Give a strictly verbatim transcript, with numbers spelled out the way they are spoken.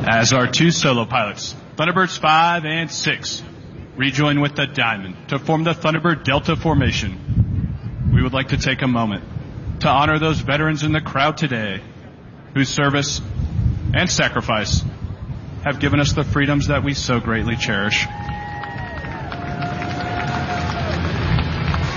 As our two solo pilots, Thunderbirds five and six, rejoin with the Diamond to form the Thunderbird Delta formation, we would like to take a moment to honor those veterans in the crowd today whose service and sacrifice have given us the freedoms that we so greatly cherish.